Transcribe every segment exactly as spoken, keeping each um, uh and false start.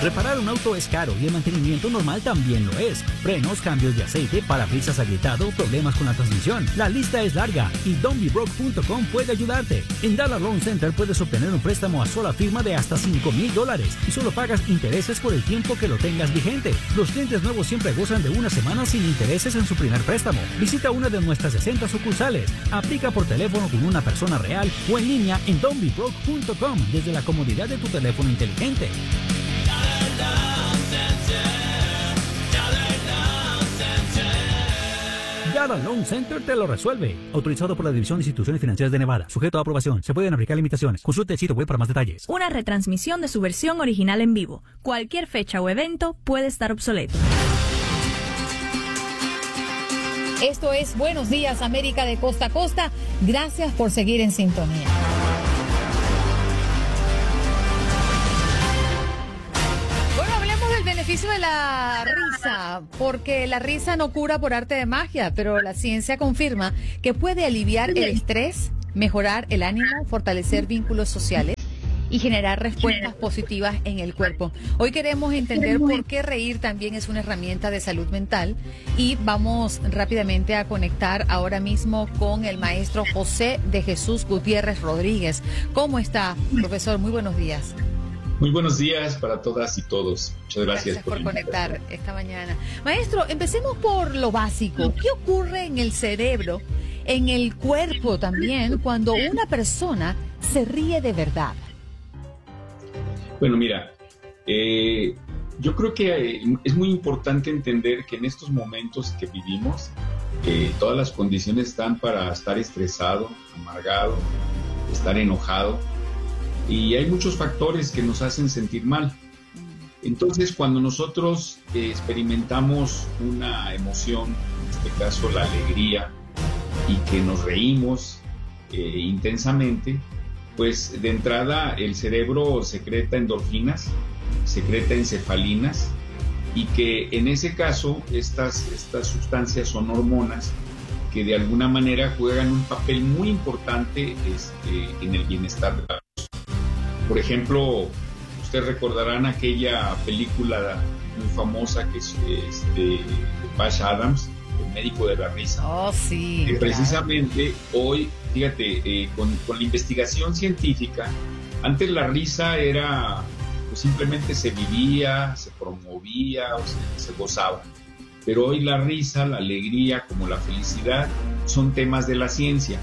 Reparar un auto es caro y el mantenimiento normal también lo es. Frenos, cambios de aceite, parabrisas agrietado, problemas con la transmisión. La lista es larga y don b brock punto com puede ayudarte. En Dollar Loan Center puedes obtener un préstamo a sola firma de hasta cinco mil dólares y solo pagas intereses por el tiempo que lo tengas vigente. Los clientes nuevos siempre gozan de una semana sin intereses en su primer préstamo. Visita una de nuestras sesenta sucursales. Aplica por teléfono con una persona real o en línea en don b brock punto com desde la comodidad de tu teléfono inteligente. Dollar Loan Center te lo resuelve. Autorizado por la División de Instituciones Financieras de Nevada. Sujeto a aprobación. Se pueden aplicar limitaciones. Consulte el sitio web para más detalles. Una retransmisión de su versión original en vivo. Cualquier fecha o evento puede estar obsoleto. Esto es Buenos Días, América de Costa a Costa. Gracias por seguir en sintonía. Beneficio de la risa, porque la risa no cura por arte de magia, pero la ciencia confirma que puede aliviar el estrés, mejorar el ánimo, fortalecer vínculos sociales y generar respuestas positivas en el cuerpo. Hoy queremos entender por qué reír también es una herramienta de salud mental y vamos rápidamente a conectar ahora mismo con el maestro José de Jesús Gutiérrez Rodríguez. ¿Cómo está, profesor? Muy buenos días. Muy buenos días para todas y todos. Muchas gracias, gracias por, por conectar esta mañana. Maestro, empecemos por lo básico. ¿Qué ocurre en el cerebro, en el cuerpo también, cuando una persona se ríe de verdad? Bueno, mira, eh, yo creo que eh, es muy importante entender que en estos momentos que vivimos, eh, todas las condiciones están para estar estresado, amargado, estar enojado. Y hay muchos factores que nos hacen sentir mal. Entonces, cuando nosotros eh, experimentamos una emoción, en este caso la alegría, y que nos reímos eh, intensamente, pues de entrada el cerebro secreta endorfinas, secreta encefalinas, y que en ese caso estas, estas sustancias son hormonas que de alguna manera juegan un papel muy importante este, en el bienestar de la persona. Por ejemplo, ustedes recordarán aquella película muy famosa que es este, de Patch Adams, el médico de la risa. Oh, sí. Que precisamente claro. Hoy, fíjate, eh, con, con la investigación científica, antes la risa era, pues simplemente se vivía, se promovía, o se, se gozaba. Pero hoy la risa, la alegría, como la felicidad, son temas de la ciencia.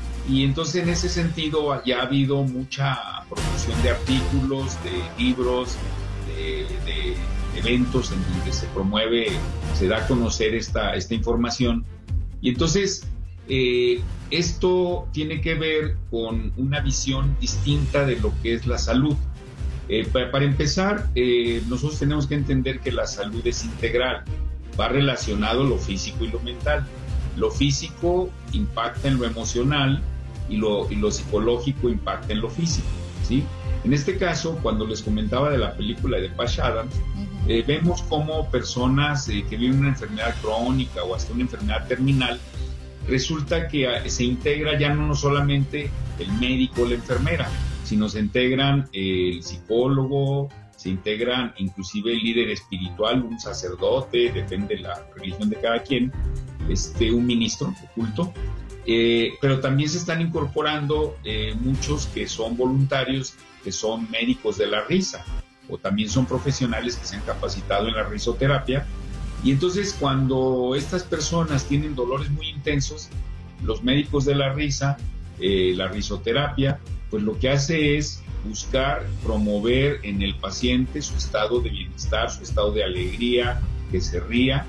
Y entonces en ese sentido ya ha habido mucha promoción de artículos, de libros, de, de eventos en donde se promueve, se da a conocer esta, esta información. Y entonces eh, esto tiene que ver con una visión distinta de lo que es la salud. Eh, para, para empezar, eh, nosotros tenemos que entender que la salud es integral, va relacionado lo físico y lo mental. Lo físico impacta en lo emocional y lo, y lo psicológico impacta en lo físico, ¿sí? En este caso, cuando les comentaba de la película de Patch Adams, uh-huh. eh, vemos cómo personas eh, que viven una enfermedad crónica o hasta una enfermedad terminal, resulta que a, se integra ya no solamente el médico o la enfermera, sino se integran eh, el psicólogo, se integran inclusive el líder espiritual, un sacerdote, depende de la religión de cada quien, este, un ministro de culto, eh, pero también se están incorporando eh, muchos que son voluntarios, que son médicos de la risa, o también son profesionales que se han capacitado en la risoterapia. Y entonces cuando estas personas tienen dolores muy intensos, los médicos de la risa, eh, la risoterapia, pues lo que hace es buscar promover en el paciente su estado de bienestar, su estado de alegría, que se ría,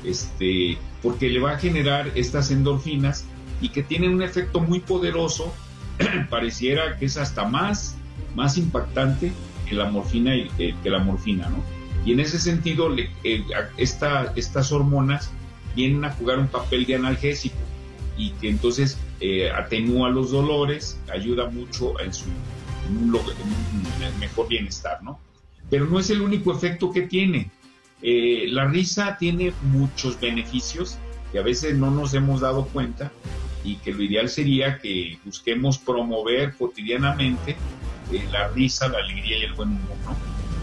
este, porque le va a generar estas endorfinas y que tienen un efecto muy poderoso, pareciera que es hasta más, más impactante que la morfina, eh, que la morfina, ¿no? Y en ese sentido, le, eh, esta, estas hormonas vienen a jugar un papel de analgésico y que entonces eh, atenúa los dolores, ayuda mucho en su en un, en un mejor bienestar, ¿no? Pero no es el único efecto que tiene. Eh, la risa tiene muchos beneficios que a veces no nos hemos dado cuenta y que lo ideal sería que busquemos promover cotidianamente eh, la risa, la alegría y el buen humor, ¿no?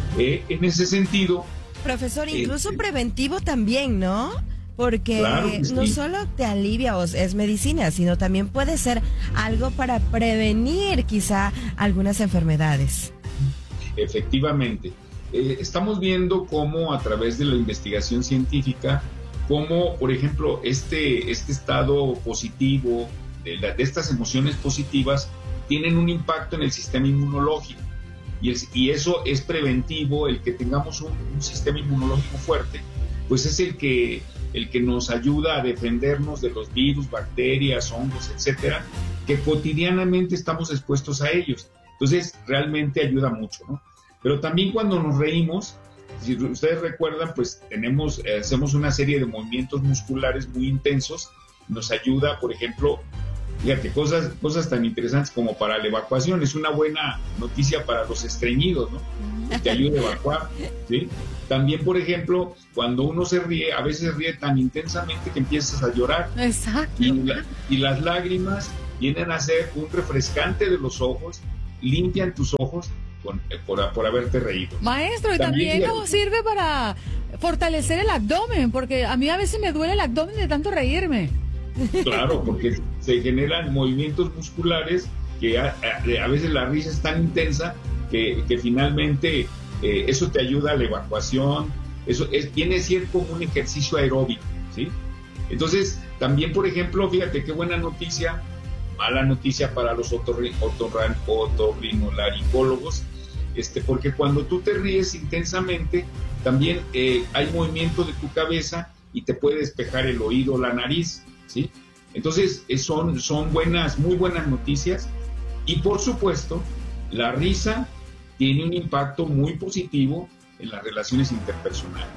Eh, en ese sentido... Profesor, incluso eh, preventivo también, ¿no? Porque claro que sí. no solo te alivia o es medicina, sino también puede ser algo para prevenir quizá algunas enfermedades. Efectivamente. Eh, estamos viendo cómo a través de la investigación científica, cómo, por ejemplo, este, este estado positivo, de, la, de estas emociones positivas, tienen un impacto en el sistema inmunológico. Y, el, y eso es preventivo, el que tengamos un, un sistema inmunológico fuerte, pues es el que, el que nos ayuda a defendernos de los virus, bacterias, hongos, etcétera, que cotidianamente estamos expuestos a ellos. Entonces, realmente ayuda mucho, ¿no? Pero también cuando nos reímos, si ustedes recuerdan, pues tenemos, eh, hacemos una serie de movimientos musculares muy intensos, nos ayuda, por ejemplo, fíjate, cosas, cosas tan interesantes como para la evacuación, es una buena noticia para los estreñidos, ¿no? Te ayuda a evacuar, ¿sí? También, por ejemplo, cuando uno se ríe, a veces ríe tan intensamente que empiezas a llorar. Exacto. Y, la, y las lágrimas vienen a ser un refrescante de los ojos, limpian tus ojos con, por, por haberte reído. Maestro, y también, también nos sirve para fortalecer el abdomen, porque a mí a veces me duele el abdomen de tanto reírme. Claro, porque se generan movimientos musculares que a, a, a veces la risa es tan intensa que, que finalmente eh, eso te ayuda a la evacuación, eso es, viene a ser como un ejercicio aeróbico, ¿sí? Entonces, también, por ejemplo, fíjate qué buena noticia, mala noticia para los otorri, otorran, otorrinolaringólogos, este, porque cuando tú te ríes intensamente, también eh, hay movimiento de tu cabeza y te puede despejar el oído, la nariz, ¿sí? Entonces, eh, son, son buenas, muy buenas noticias. Y por supuesto, la risa tiene un impacto muy positivo en las relaciones interpersonales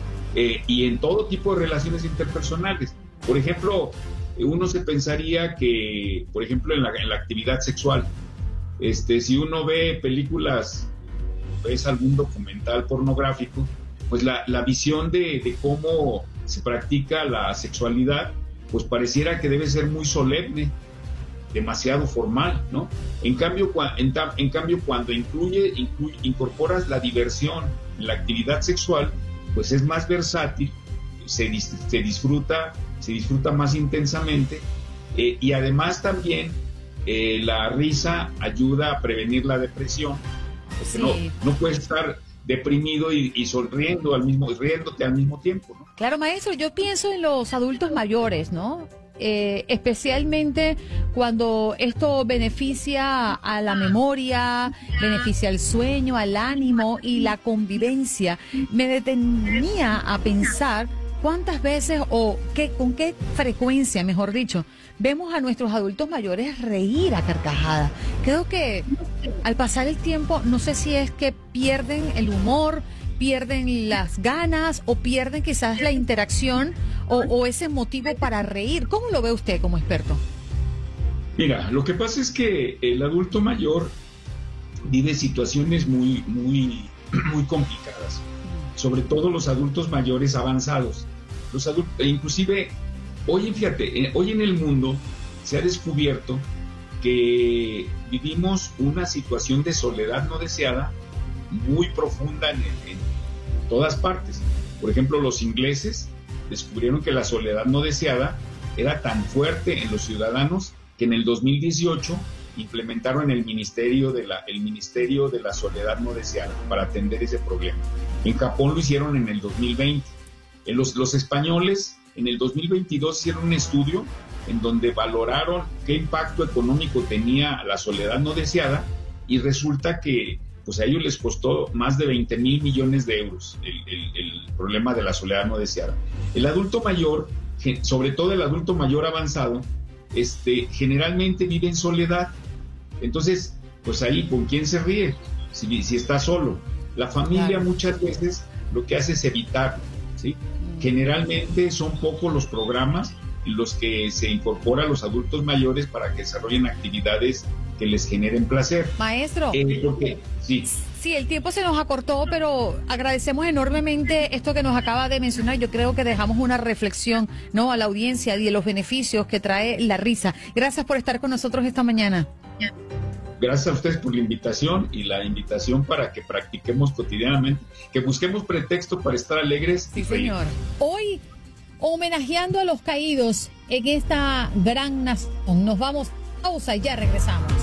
eh, y en todo tipo de relaciones interpersonales. Por ejemplo, uno se pensaría que, por ejemplo, en la, en la actividad sexual, este, si uno ve películas, ves algún documental pornográfico, pues la, la visión de, de cómo se practica la sexualidad, pues pareciera que debe ser muy solemne, demasiado formal, ¿no? En cambio, cua, en, en cambio cuando incluye, incluye, incorporas la diversión en la actividad sexual, pues es más versátil, se, se disfruta, se disfruta más intensamente eh, y además también eh, la risa ayuda a prevenir la depresión, porque sí. no, no puedes estar deprimido y, y sonriendo al mismo, riéndote al mismo tiempo, ¿no? Claro, maestro, yo pienso en los adultos mayores, ¿no? Eh, especialmente cuando esto beneficia a la memoria, beneficia al sueño, al ánimo y la convivencia. Me detenía a pensar cuántas veces o qué, con qué frecuencia, mejor dicho, vemos a nuestros adultos mayores reír a carcajadas. Creo que al pasar el tiempo, no sé si es que pierden el humor, pierden las ganas o pierden quizás la interacción o, o ese motivo para reír. ¿Cómo lo ve usted como experto? Mira, lo que pasa es que el adulto mayor vive situaciones muy, muy, muy complicadas, sobre todo los adultos mayores avanzados. Los adultos, inclusive, hoy, fíjate, hoy en el mundo se ha descubierto que vivimos una situación de soledad no deseada muy profunda en, en todas partes. Por ejemplo, los ingleses descubrieron que la soledad no deseada era tan fuerte en los ciudadanos que en el dos mil dieciocho implementaron el Ministerio de la, el Ministerio de la Soledad No Deseada para atender ese problema. En Japón lo hicieron en el dos mil veinte. En los, los españoles en el dos mil veintidós hicieron un estudio en donde valoraron qué impacto económico tenía la soledad no deseada y resulta que pues a ellos les costó más de veinte mil millones de euros el, el, el problema de la soledad no deseada. El adulto mayor, sobre todo el adulto mayor avanzado, este, generalmente vive en soledad. Entonces, pues ahí, ¿con quién se ríe? Si, si está solo. La familia claro. muchas veces lo que hace es evitarlo, ¿sí? Mm. Generalmente son pocos los programas en los que se incorporan a los adultos mayores para que desarrollen actividades que les generen placer. Maestro. Eh, porque, sí. Sí, el tiempo se nos acortó, pero agradecemos enormemente esto que nos acaba de mencionar. Yo creo que dejamos una reflexión, ¿no?, a la audiencia y de los beneficios que trae la risa. Gracias por estar con nosotros esta mañana. gracias a ustedes por la invitación y la invitación para que practiquemos cotidianamente, que busquemos pretexto para estar alegres. Sí, y reír. señor. Hoy, homenajeando a los caídos en esta gran nación, nos vamos a pausa y ya regresamos.